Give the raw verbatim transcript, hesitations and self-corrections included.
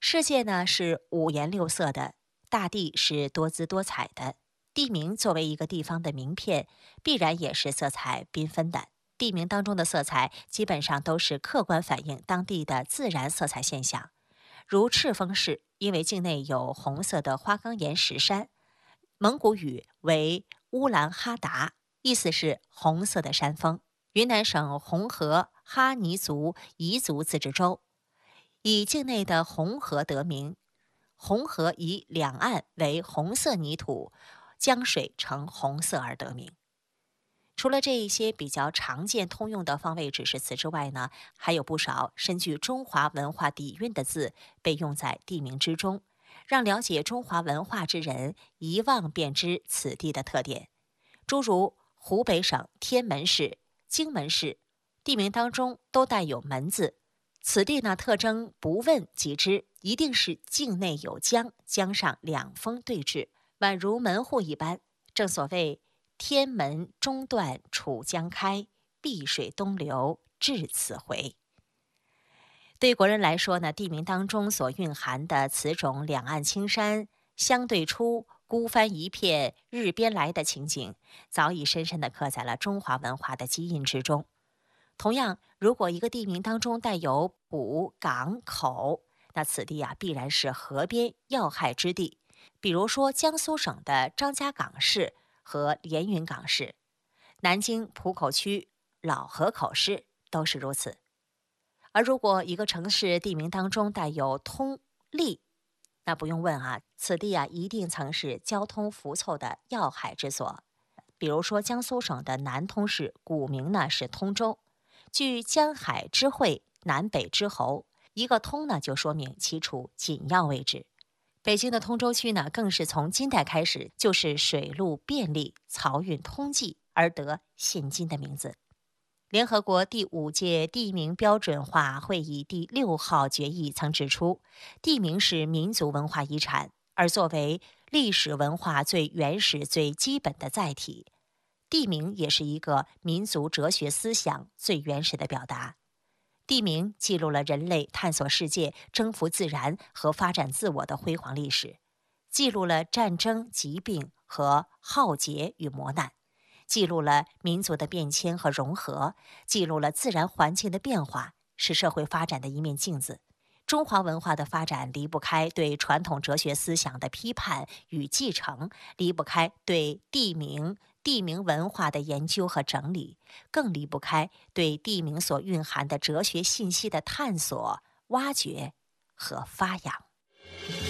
世界呢是五颜六色的，大地是多姿多彩的，地名作为一个地方的名片，必然也是色彩缤纷的。地名当中的色彩基本上都是客观反映当地的自然色彩现象，如赤峰市，因为境内有红色的花岗岩石山，蒙古语为乌兰哈达，意思是红色的山峰。云南省红河哈尼族彝族自治州以境内的红河得名，红河以两岸为红色泥土，江水呈红色而得名。除了这一些比较常见通用的方位指示词之外呢，还有不少深具中华文化底蕴的字被用在地名之中，让了解中华文化之人一望便知此地的特点。诸如湖北省天门市、荆门市，地名当中都带有门字，此地呢特征不问即知，一定是境内有江，江上两峰对峙，宛如门户一般。正所谓天门中断楚江开，碧水东流至此回。对国人来说呢，地名当中所蕴含的此种两岸青山相对出，孤帆一片日边来的情景，早已深深地刻在了中华文化的基因之中。同样，如果一个地名当中带有浦、港、口，那此地啊必然是河边要害之地。比如说江苏省的张家港市和连云港市，南京浦口区老河口市都是如此。而如果一个城市地名当中带有通、利，那不用问啊，此地啊一定曾是交通浮凑的要害之所。比如说江苏省的南通市，古名呢是通州，据江海之会，南北之侯，一个通呢就说明其处紧要位置。北京的通州区呢，更是从金代开始就是水路便利、漕运通济而得现今的名字。联合国第五届地名标准化会议第六号决议曾指出，地名是民族文化遗产，而作为历史文化最原始、最基本的载体，地名也是一个民族哲学思想最原始的表达。地名记录了人类探索世界、征服自然和发展自我的辉煌历史，记录了战争、疾病和浩劫与磨难，记录了民族的变迁和融合，记录了自然环境的变化，是社会发展的一面镜子。中华文化的发展离不开对传统哲学思想的批判与继承，离不开对地名、地名文化的研究和整理，更离不开对地名所蕴含的哲学信息的探索、挖掘和发扬。